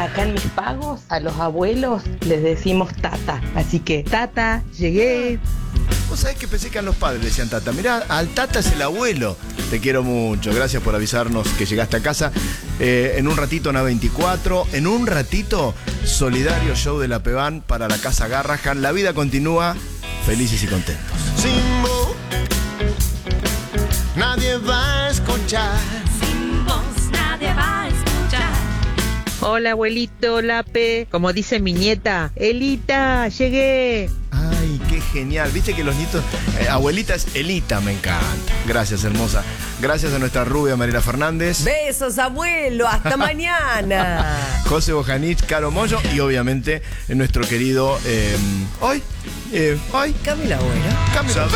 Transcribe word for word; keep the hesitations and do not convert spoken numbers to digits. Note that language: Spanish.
Acá en Mis Pagos, a los abuelos les decimos tata. Así que, tata, llegué. Vos sabés que pensé que a los padres le decían tata. Mirá, al tata es el abuelo. Te quiero mucho. Gracias por avisarnos que llegaste a casa. Eh, en un ratito, Ana veinticuatro. En un ratito, solidario show de la Pevan para la Casa Garrahan. La vida continúa. Felices y contentos. Sin vos, nadie va a escuchar. Sin vos nadie va a escuchar. Hola, abuelito Lape. Como dice mi nieta, Elita, llegué. Ay, qué genial. Viste que los nietos... Eh, abuelita es Elita, me encanta. Gracias, hermosa. Gracias a nuestra rubia Mariela Fernández. Besos, abuelo. Hasta mañana. José Bojanich, Caro Moyo y obviamente nuestro querido... Eh, hoy, eh, hoy... Camila Bueno. Camila.